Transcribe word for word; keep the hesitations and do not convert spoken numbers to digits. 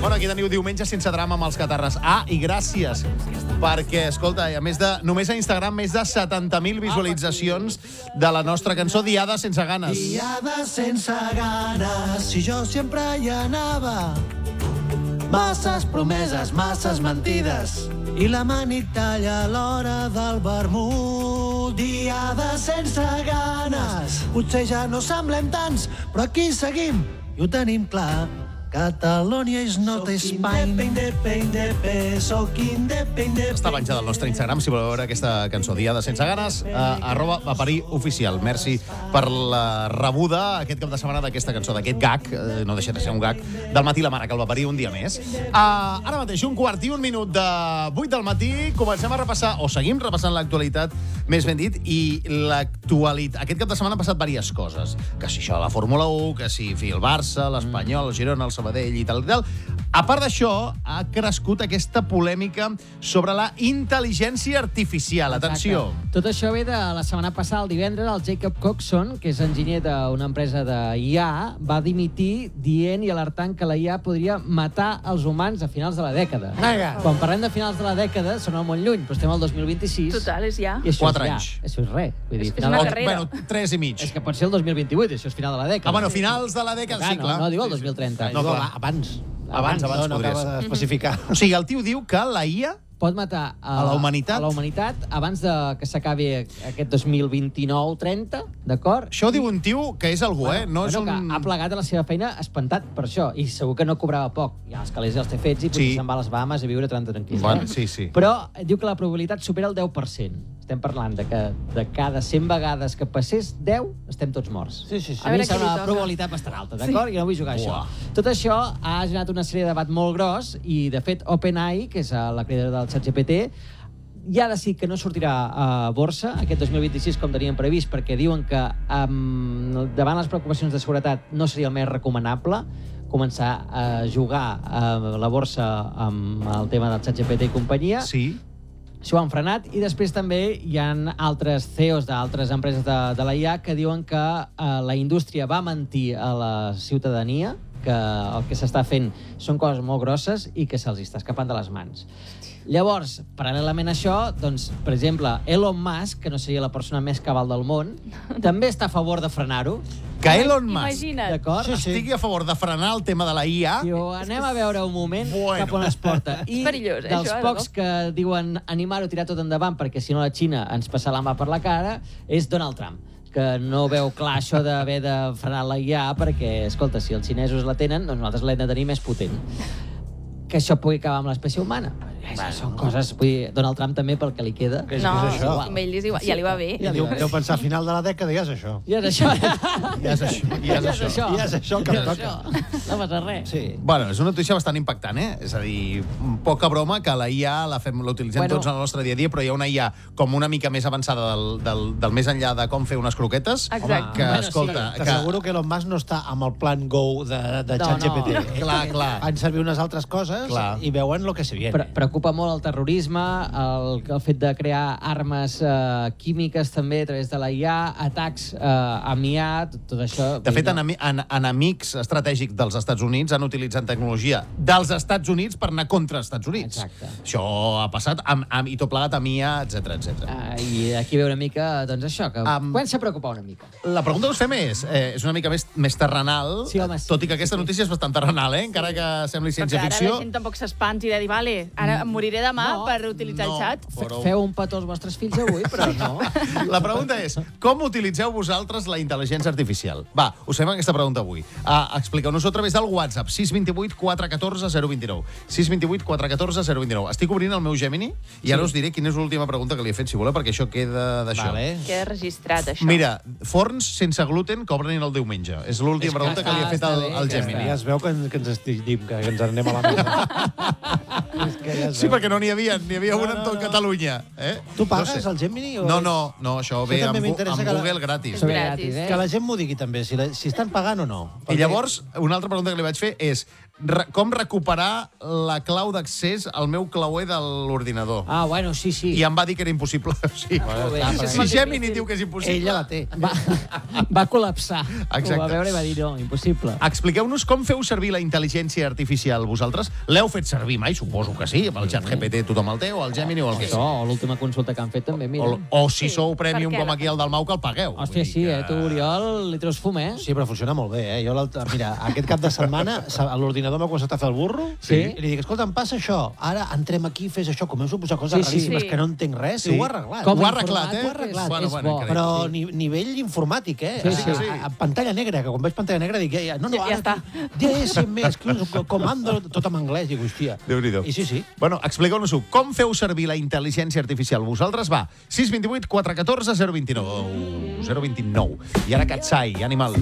Bueno, aquí teniu diumenge sense drama amb els catarres. Ah, i gràcies, perquè, escolta, a més de, només a Instagram, més de setanta mil visualitzacions de la nostra cançó Diada sense ganes. Diada sense ganes, si jo sempre hi anava. Masses promeses, masses mentides, i la manitalla a l'hora del vermut. Diada sense ganes, potser ja no semblem tants, però aquí seguim i ho tenim clar. Catalonia is not Spain. Soc independent. Està penjada al nostre Instagram, si voleu veure aquesta cançó Diada sense ganes, eh, arroba Vaperí Oficial. Merci per la rebuda aquest cap de setmana d'aquesta cançó, d'aquest gag, eh, no deixa de ser un gag, del matí la mare, que el Vaperí un dia més. Uh, ara mateix, un quart i un minut de vuit del matí, comencem a repassar, o seguim repassant l'actualitat, més ben dit, i l'actualitat... Aquest cap de setmana han passat diverses coses. Que si això de la Fórmula un, que si fi, el Barça, l'Espanyol, el Girona, el Sabadell i tal i tal. A part d'això, ha crescut aquesta polèmica sobre la intel·ligència artificial. Atenció. Exacte. Tot això ve de la setmana passada, el divendres, el Jacob Coxon, que és enginyer d'una empresa de I A, va dimitir dient i alertant que la I A podria matar els humans a finals de la dècada. Vinga. Quan parlem de finals de la dècada, sona molt lluny, però estem al dos mil vint-i-sis. Total, és ja. I això Quatre és ja. anys. Això és res. Vull dir, És- és final una de- carrera. Bueno, tres i mig. És que pot ser el dos mil vint-i-vuit, això és final de la dècada. Ah, bueno, finals de la dècada, sí, no, clar. no, diu el dos mil trenta. No, clar. Abans. Abans, abans no, no podria acaba ser. d'especificar. O sigui, el tio diu que la I A pot matar a, A la humanitat? a la humanitat abans de que s'acabi aquest dos mil vint-i-nou trenta, d'acord? Això ho diu un tio que és algú, eh? No és bueno, un... que ha plegat a la seva feina espantat per això, i segur que no cobrava poc. Ja els calés ja els té fets i potser Sí. se'n va a les Bahamas a viure tan tranquil. Bueno, eh? sí, sí. Però diu que la probabilitat supera el deu per cent. Estem parlant de que de cada cent vegades que passés, deu, estem tots morts. Sí, sí, sí. A, A mi veure em sembla què li una toca. probabilitat bastant alta, d'acord? I no vull jugar a això. Uah. Tot això ha generat una sèrie de debat molt gros i, de fet, OpenAI, que és eh, la creadora del ChatGPT, ja ha decidit que no sortirà a borsa aquest dos mil vint-i-sis com tenien previst, perquè diuen que um, davant les preocupacions de seguretat no seria el més recomanable començar a jugar a la borsa amb el tema del ChatGPT i companyia. Sí. Això ho han frenat, i després també hi ha altres C E Os d'altres empreses de, de la I A que diuen que eh, la indústria va mentir a la ciutadania, que el que s'està fent són coses molt grosses i que se'ls està escapant de les mans. Llavors, paral·lelament a això, doncs, per exemple, Elon Musk, que no seria la persona més cabal del món, també està a favor de frenar-ho, Que Elon Musk Imagina't. d'acord? sí, sí. estigui a favor de frenar el tema de la I A... Diu, anem a veure un moment Bueno. cap on es porta. I És perillós, eh, dels això, eh, pocs de que diuen animar-ho, tirar tot endavant, perquè si no la Xina ens passa la mà per la cara, és Donald Trump, que no veu clar això d'haver de frenar la I A, perquè, escolta, si els xinesos la tenen, doncs nosaltres l'hem de tenir més potent. Que això pugui acabar amb l'espècie humana. Bueno, són coses... Vull dir, Donald Trump també, pel que li queda. Que és, No, que és això. amb ell és igual. Ja li va bé. Ja li Deu, va bé. deu pensar, a final de la dècada ja és això. Ja és això. Ja és això. Ja és això. Ja és això que em toca. No passa res. Sí. Bueno, és una notícia bastant impactant, eh? És a dir, poca broma que la I A la fem, l'utilitzem Bueno. tots en el nostre dia a dia, però hi ha una I A com una mica més avançada del, del, del més enllà de com fer unes croquetes. Exacte. Que, Bueno, escolta... sí. que... T'asseguro que Elon Musk no està amb el plan Go de, de No, ChatGPT. no. Eh? Clar, clar. Fan servir unes altres coses Clar. i veuen lo que se viene. Pre preocupa molt el terrorisme, el, el fet de crear armes eh, químiques també a través de la I A, atacs eh, amb I A, tot, tot això... De fet, enemi, en, enemics estratègics dels Estats Units han utilitzat tecnologia dels Estats Units per anar contra els Estats Units. Exacte. Això ha passat amb, amb, i tot plegat amb I A, etcètera, etcètera. Uh, I aquí ve una mica, doncs això, que Am- um, comença a preocupar una mica. La pregunta que us fem és, eh, és una mica més, més terrenal, Sí, home, sí. tot i que aquesta notícia és bastant terrenal, eh? Encara que sembli Però que ara ciència-ficció. la gent tampoc s'espanti de dir, vale, ara em moriré demà No, per utilitzar no. el xat. Fe Però- Feu un petó als vostres fills avui, però no. La pregunta és, com utilitzeu vosaltres la intel·ligència artificial? Va, us fem aquesta pregunta avui. Uh, Expliqueu-nos-ho a través del WhatsApp, sis dos vuit quatre un quatre zero dos nou. sis dos vuit quatre un quatre zero dos nou. Estic obrint el meu Gemini i ara us diré quina és l'última pregunta que li he fet, si voleu, perquè això queda d'això. Vale. Queda registrat, això. Mira, forns sense gluten que obren el diumenge. És l'última pregunta que li he fet al, al està bé, Gemini. Ja es veu que, que ens estigim, que ens en anem a la mesa. És que ja es Sí, veu. perquè no n'hi havia, n'hi havia No, un en no, tot no. Catalunya. Eh? Tu pagues no sé. el Gemini? O No, és- no, no, això Això ve també amb, Gu- m'interessa amb que la- Google gratis. És gratis. eh? Que la gent m'ho digui també, si, la, si estan pagant o no. I llavors, una altra pregunta que li vaig fer és re com recuperar la clau d'accés al meu clauer de l'ordinador. Ah, bueno, sí, sí. I em va dir que era impossible. O sigui, Molt bé. Això és si molt Gemini difícil. diu que és impossible... Ella la té. Va, va col·lapsar. Exacte. Ho va veure i va dir, no, impossible. Expliqueu-nos com feu servir la intel·ligència artificial vosaltres. L'heu fet servir mai? Suposo que sí. Amb el xat G P T tothom el té, o el Gemini, o el que Això, sigui. o l'última consulta que han fet també, mira. O, o si Sí, sou premium per què com la aquí el del Mau, que el pagueu. Hòstia, Vull sí, dir eh? Tu, Oriol, li treus fum, eh? Sí, però funciona molt bé, eh? Jo l'altre- Mira, aquest cap de setmana sa- a l'ordinador m'ha començat a fer el burro Sí. i li dic, escolta, em passa això, ara entrem aquí, fes això, començo a posar coses Sí, sí. raríssimes Sí. que no entenc res, Sí. i ho ha arreglat. Com Ho ha a arreglat, eh? informàtic Ho ha arreglat. Bueno, és bueno, bo. carai. Però Sí. ni, nivell informàtic, eh? Sí, A- sí. A, a, pantalla negra, que quan veig pantalla negra dic, ja, no, no, Ja- ara, ja D S M, escrius, comando, tot en anglès, dic, hòstia. Déu-n'hi-do. I sí, sí. Bueno, expliqueu-nos-ho. Com feu servir la intel·ligència artificial vosaltres? Va, sis dos vuit quatre un quatre zero dos nou. zero dos nou. I ara Catsai, Animal.